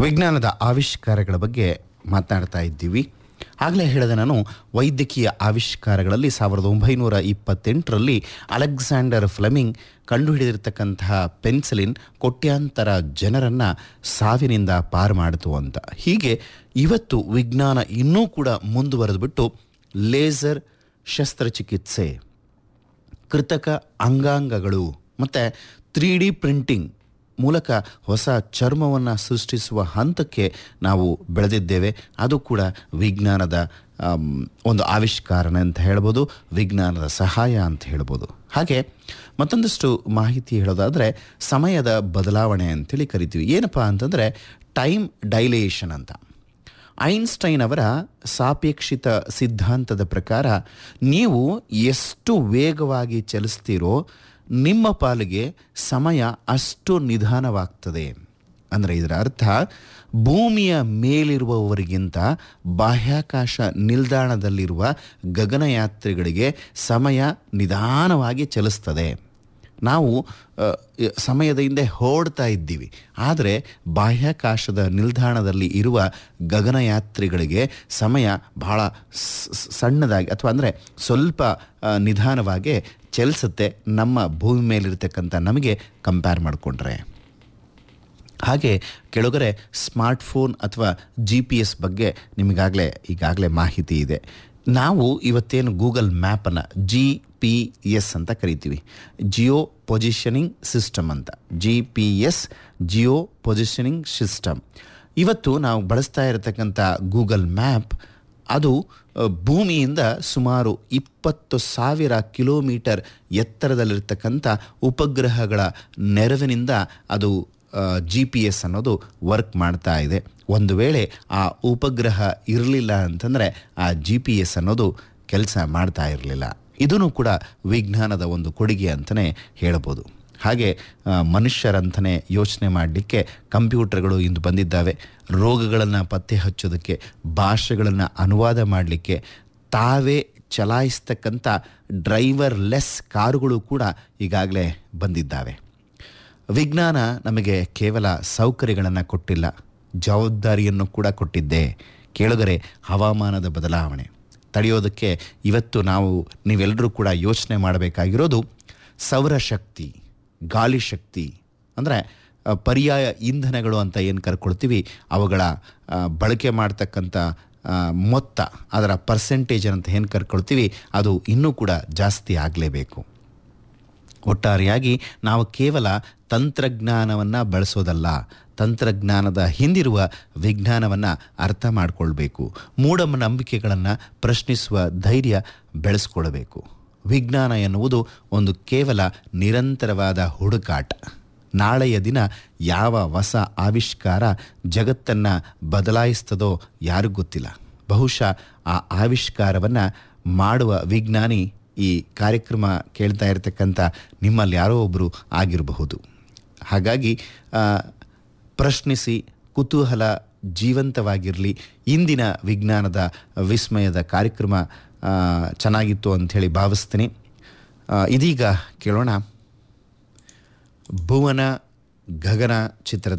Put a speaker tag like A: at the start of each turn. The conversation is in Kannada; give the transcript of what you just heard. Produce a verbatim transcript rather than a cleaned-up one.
A: ವಿಜ್ಞಾನದ ಆವಿಷ್ಕಾರಗಳ ಬಗ್ಗೆ ಮಾತನಾಡ್ತಾ ಇದ್ದೀವಿ. ಆಗಲೇ ಹೇಳಿದೆ ನಾನು, ವೈದ್ಯಕೀಯ ಆವಿಷ್ಕಾರಗಳಲ್ಲಿ ಸಾವಿರದ ಒಂಬೈನೂರ ಇಪ್ಪತ್ತೆಂಟರಲ್ಲಿ ಅಲೆಕ್ಸಾಂಡರ್ ಫ್ಲೆಮಿಂಗ್ ಕಂಡುಹಿಡಿದಿರ್ತಕ್ಕಂತಹ ಪೆನ್ಸಿಲಿನ್ ಕೋಟ್ಯಾಂತರ ಜನರನ್ನು ಸಾವಿನಿಂದ ಪಾರು ಮಾಡಿತು ಅಂತ. ಹೀಗೆ ಇವತ್ತು ವಿಜ್ಞಾನ ಇನ್ನೂ ಕೂಡ ಮುಂದುವರೆದುಬಿಟ್ಟು ಲೇಸರ್ ಶಸ್ತ್ರಚಿಕಿತ್ಸೆ, ಕೃತಕ ಅಂಗಾಂಗಗಳು ಮತ್ತು ತ್ರೀ ಡಿ ಪ್ರಿಂಟಿಂಗ್ ಮೂಲಕ ಹೊಸ ಚರ್ಮವನ್ನು ಸೃಷ್ಟಿಸುವ ಹಂತಕ್ಕೆ ನಾವು ಬೆಳೆದಿದ್ದೇವೆ. ಅದು ಕೂಡ ವಿಜ್ಞಾನದ ಒಂದು ಆವಿಷ್ಕಾರಣ ಅಂತ ಹೇಳ್ಬೋದು, ವಿಜ್ಞಾನದ ಸಹಾಯ ಅಂತ ಹೇಳ್ಬೋದು. ಹಾಗೆ ಮತ್ತೊಂದಷ್ಟು ಮಾಹಿತಿ ಹೇಳೋದಾದರೆ ಸಮಯದ ಬದಲಾವಣೆ ಅಂತೇಳಿ ಕರಿತೀವಿ. ಏನಪ್ಪ ಅಂತಂದರೆ ಟೈಮ್ ಡೈಲೇಷನ್ ಅಂತ. ಐನ್ಸ್ಟೈನ್ ಅವರ ಸಾಪೇಕ್ಷಿತ ಸಿದ್ಧಾಂತದ ಪ್ರಕಾರ ನೀವು ಎಷ್ಟು ವೇಗವಾಗಿ ಚಲಿಸ್ತೀರೋ ನಿಮ್ಮ ಪಾಲಿಗೆ ಸಮಯ ಅಷ್ಟು ನಿಧಾನವಾಗ್ತದೆ. ಅಂದರೆ ಇದರ ಅರ್ಥ ಭೂಮಿಯ ಮೇಲಿರುವವರಿಗಿಂತ ಬಾಹ್ಯಾಕಾಶ ನಿಲ್ದಾಣದಲ್ಲಿರುವ ಗಗನಯಾತ್ರಿಗಳಿಗೆ ಸಮಯ ನಿಧಾನವಾಗಿ ಚಲಿಸ್ತದೆ. ನಾವು ಸಮಯದ ಹಿಂದೆ ಓಡ್ತಾ ಇದ್ದೀವಿ, ಆದರೆ ಬಾಹ್ಯಾಕಾಶದ ನಿಲ್ದಾಣದಲ್ಲಿ ಇರುವ ಗಗನಯಾತ್ರಿಗಳಿಗೆ ಸಮಯ ಬಹಳ ಸಣ್ಣದಾಗಿ ಅಥವಾ ಅಂದರೆ ಸ್ವಲ್ಪ ನಿಧಾನವಾಗಿ ಚಲಿಸುತ್ತೆ ನಮ್ಮ ಭೂಮಿ ಮೇಲಿರ್ತಕ್ಕಂಥ ನಮಗೆ ಕಂಪೇರ್ ಮಾಡಿಕೊಂಡ್ರೆ. ಹಾಗೆ ಕೆಳಗರೆ ಸ್ಮಾರ್ಟ್ಫೋನ್ ಅಥವಾ ಜಿ ಪಿ ಎಸ್ ಬಗ್ಗೆ ನಿಮಗಾಗಲೇ ಈಗಾಗಲೇ ಮಾಹಿತಿ ಇದೆ. ನಾವು ಇವತ್ತೇನು ಗೂಗಲ್ ಮ್ಯಾಪನ್ನು ಜಿ ಪಿ ಎಸ್ ಅಂತ ಕರಿತೀವಿ, ಜಿಯೋ ಪೊಸಿಷನಿಂಗ್ ಸಿಸ್ಟಮ್ ಅಂತ. G P S Jio positioning system. ಇವತ್ತು ನಾವು ಬಳಸ್ತಾ ಇರತಕ್ಕಂಥ ಗೂಗಲ್ ಮ್ಯಾಪ್ ಅದು ಭೂಮಿಯಿಂದ ಸುಮಾರು ಇಪ್ಪತ್ತು ಸಾವಿರ ಕಿಲೋಮೀಟರ್ ಎತ್ತರದಲ್ಲಿರ್ತಕ್ಕಂಥ ಉಪಗ್ರಹಗಳ ನೆರವಿನಿಂದ ಅದು ಜಿ ಪಿ ಎಸ್ ಅನ್ನೋದು ವರ್ಕ್ ಮಾಡ್ತಾ ಇದೆ. ಒಂದು ವೇಳೆ ಆ ಉಪಗ್ರಹ ಇರಲಿಲ್ಲ ಅಂತಂದರೆ ಆ ಜಿ ಪಿ ಎಸ್ ಅನ್ನೋದು ಕೆಲಸ ಮಾಡ್ತಾ ಇರಲಿಲ್ಲ. ಇದೂ ಕೂಡ ವಿಜ್ಞಾನದ ಒಂದು ಕೊಡುಗೆ ಅಂತಲೇ ಹೇಳ್ಬೋದು. ಹಾಗೆ ಮನುಷ್ಯರಂತಲೇ ಯೋಚನೆ ಮಾಡಲಿಕ್ಕೆ ಕಂಪ್ಯೂಟರ್ಗಳು ಇಂದು ಬಂದಿದ್ದಾವೆ. ರೋಗಗಳನ್ನು ಪತ್ತೆ ಹಚ್ಚೋದಕ್ಕೆ, ಭಾಷೆಗಳನ್ನು ಅನುವಾದ ಮಾಡಲಿಕ್ಕೆ, ತಾವೇ ಚಲಾಯಿಸ್ತಕ್ಕಂಥ ಡ್ರೈವರ್ ಲೆಸ್ ಕಾರುಗಳು ಕೂಡ ಈಗಾಗಲೇ ಬಂದಿದ್ದಾವೆ. ವಿಜ್ಞಾನ ನಮಗೆ ಕೇವಲ ಸೌಕರ್ಯಗಳನ್ನು ಕೊಟ್ಟಿಲ್ಲ, ಜವಾಬ್ದಾರಿಯನ್ನು ಕೂಡ ಕೊಟ್ಟಿದ್ದೆ. ಕೇಳಿದರೆ ಹವಾಮಾನದ ಬದಲಾವಣೆ ತಡೆಯೋದಕ್ಕೆ ಇವತ್ತು ನಾವು ನೀವೆಲ್ಲರೂ ಕೂಡ ಯೋಚನೆ ಮಾಡಬೇಕಾಗಿರೋದು ಸೌರಶಕ್ತಿ, ಗಾಳಿ ಶಕ್ತಿ, ಅಂದರೆ ಪರ್ಯಾಯ ಇಂಧನಗಳು ಅಂತ ಏನು ಕರ್ಕೊಳ್ತೀವಿ, ಅವುಗಳ ಬಳಕೆ ಮಾಡ್ತಕ್ಕಂಥ ಮೊತ್ತ, ಅದರ ಪರ್ಸೆಂಟೇಜ್ ಅಂತ ಏನು ಕರ್ಕೊಳ್ತೀವಿ, ಅದು ಇನ್ನೂ ಕೂಡ ಜಾಸ್ತಿ ಆಗಲೇಬೇಕು. ಒಟ್ಟಾರೆಯಾಗಿ ನಾವು ಕೇವಲ ತಂತ್ರಜ್ಞಾನವನ್ನು ಬಳಸೋದಲ್ಲ, ತಂತ್ರಜ್ಞಾನದ ಹಿಂದಿರುವ ವಿಜ್ಞಾನವನ್ನು ಅರ್ಥ ಮಾಡಿಕೊಳ್ಬೇಕು. ಮೂಢನಂಬಿಕೆಗಳನ್ನು ಪ್ರಶ್ನಿಸುವ ಧೈರ್ಯ ಬೆಳೆಸ್ಕೊಳ್ಬೇಕು. ವಿಜ್ಞಾನ ಎನ್ನುವುದು ಒಂದು ಕೇವಲ ನಿರಂತರವಾದ ಹುಡುಕಾಟ. ನಾಳೆಯ ದಿನ ಯಾವ ಹೊಸ ಆವಿಷ್ಕಾರ ಜಗತ್ತನ್ನು ಬದಲಾಯಿಸ್ತದೋ ಯಾರಿಗೂ ಗೊತ್ತಿಲ್ಲ. ಬಹುಶಃ ಆ ಆವಿಷ್ಕಾರವನ್ನು ಮಾಡುವ ವಿಜ್ಞಾನಿ ಈ ಕಾರ್ಯಕ್ರಮ ಕೇಳ್ತಾ ಇರತಕ್ಕಂಥ ನಿಮ್ಮಲ್ಲಿ ಯಾರೋ ಒಬ್ಬರು ಆಗಿರಬಹುದು. ಹಾಗಾಗಿ ಪ್ರಶ್ನಿಸಿ, ಕುತೂಹಲ ಜೀವಂತವಾಗಿರಲಿ. ಇಂದಿನ ವಿಜ್ಞಾನದ ವಿಸ್ಮಯದ ಕಾರ್ಯಕ್ರಮ ಚೆನ್ನಾಗಿತ್ತು ಅಂಥೇಳಿ ಭಾವಿಸ್ತೀನಿ. ಇದೀಗ ಕೇಳೋಣ ಭುವನ ಗಗನ ಚಿತ್ರದ